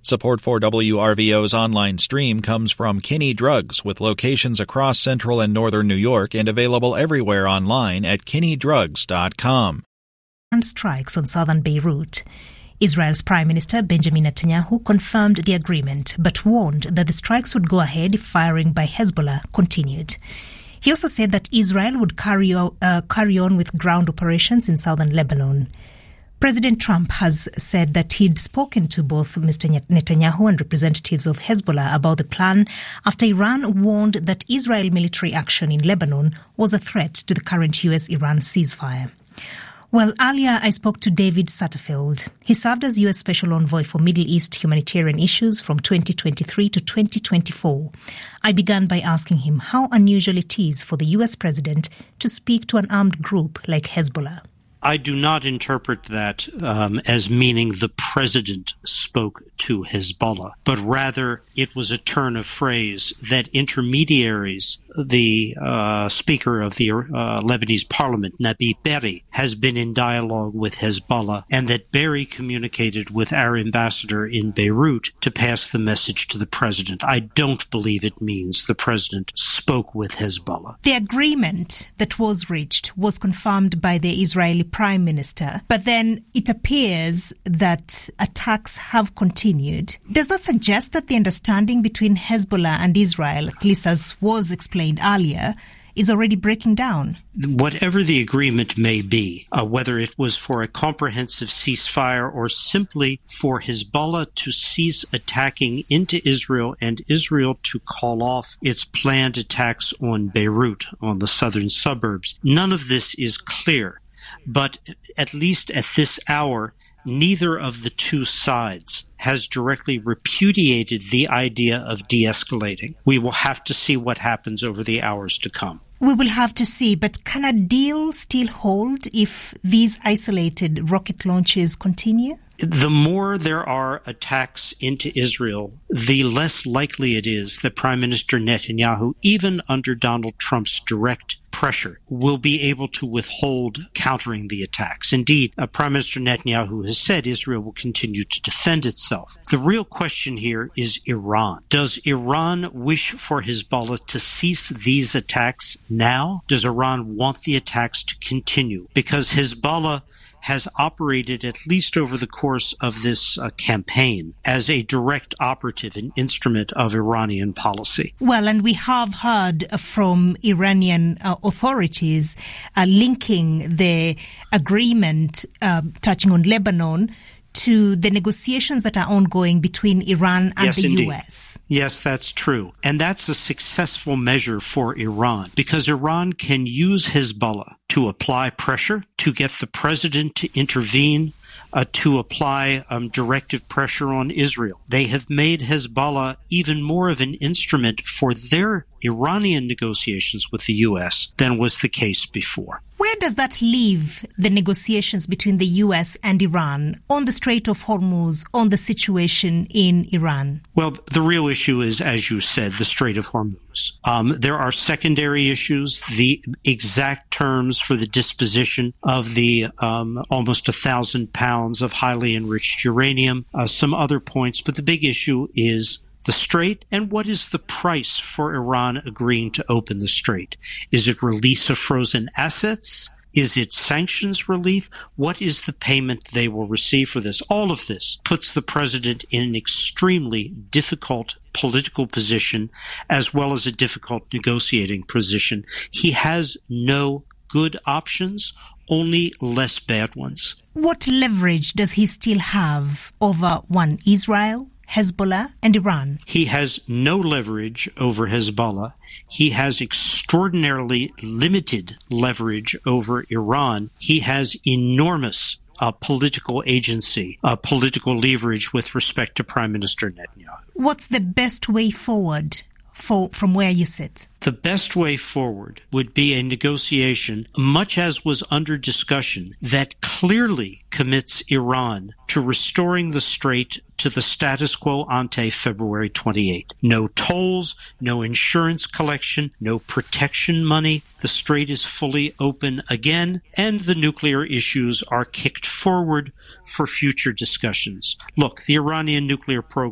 Support for WRVO's online stream comes from Kinney Drugs, with locations across central and northern New York and available everywhere online at kinneydrugs.com. And strikes on southern Beirut. Israel's Prime Minister Benjamin Netanyahu confirmed the agreement, but warned that the strikes would go ahead if firing by Hezbollah continued. He also said that Israel would carry on with ground operations in southern Lebanon. President Trump has said that he'd spoken to both Mr. Netanyahu and representatives of Hezbollah about the plan after Iran warned that Israel military action in Lebanon was a threat to the current US-Iran ceasefire. Well, earlier I spoke to David Satterfield. He served as US Special Envoy for Middle East humanitarian issues from 2023 to 2024. I began by asking him how unusual it is for the US president to speak to an armed group like Hezbollah. I do not interpret that as meaning the president spoke to Hezbollah, but rather it was a turn of phrase that intermediaries, the Speaker of the Lebanese Parliament, Nabi Berri, has been in dialogue with Hezbollah, and that Berri communicated with our ambassador in Beirut to pass the message to the president. I don't believe it means the president spoke with Hezbollah. The agreement that was reached was confirmed by the Israeli Prime Minister, but then it appears that attacks have continued. Does that suggest that the understanding between Hezbollah and Israel, at least as was explained earlier, is already breaking down? Whatever the agreement may be, whether it was for a comprehensive ceasefire or simply for Hezbollah to cease attacking into Israel and Israel to call off its planned attacks on Beirut, on the southern suburbs, none of this is clear. But at least at this hour, neither of the two sides has directly repudiated the idea of de-escalating. We will have to see what happens over the hours to come. We will have to see, but can a deal still hold if these isolated rocket launches continue? The more there are attacks into Israel, the less likely it is that Prime Minister Netanyahu, even under Donald Trump's direct pressure, will be able to withhold countering the attacks. Indeed, Prime Minister Netanyahu has said Israel will continue to defend itself. The real question here is Iran. Does Iran wish for Hezbollah to cease these attacks now? Does Iran want the attacks to continue? Because Hezbollah has operated, at least over the course of this campaign, as a direct operative, an instrument of Iranian policy. Well, and we have heard from Iranian authorities linking the agreement touching on Lebanon to the negotiations that are ongoing between Iran and the US. Yes, that's true. And that's a successful measure for Iran, because Iran can use Hezbollah to apply pressure, to get the president to intervene, to apply directive pressure on Israel. They have made Hezbollah even more of an instrument for their Iranian negotiations with the U.S. than was the case before. Where does that leave the negotiations between the U.S. and Iran on the Strait of Hormuz, on the situation in Iran? Well, the real issue is, as you said, the Strait of Hormuz. There are secondary issues, the exact terms for the disposition of the almost 1,000 pounds of highly enriched uranium, some other points, but the big issue is the strait, and what is the price for Iran agreeing to open the strait? Is it release of frozen assets? Is it sanctions relief? What is the payment they will receive for this? All of this puts the president in an extremely difficult political position, as well as a difficult negotiating position. He has no good options, only less bad ones. What leverage does he still have over Israel, Hezbollah, and Iran? He has no leverage over Hezbollah. He has extraordinarily limited leverage over Iran. He has enormous political agency, political leverage with respect to Prime Minister Netanyahu. What's the best way forward from where you sit? The best way forward would be a negotiation, much as was under discussion, that clearly commits Iran to restoring the strait to the status quo ante February 28. No tolls, no insurance collection, no protection money. The strait is fully open again, and the nuclear issues are kicked forward for future discussions. Look, the Iranian nuclear program